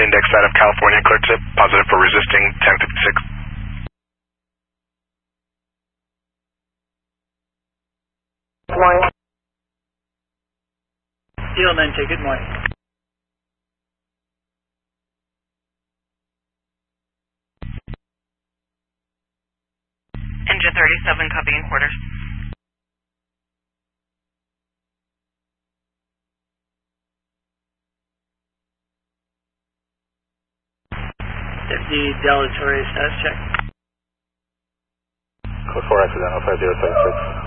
index out of California, clear tip, positive for resisting 1056. Good morning. Deal 9, good morning. Engine 37, copying quarters. Deputy Delatory status check. Code 4 accidental 5076.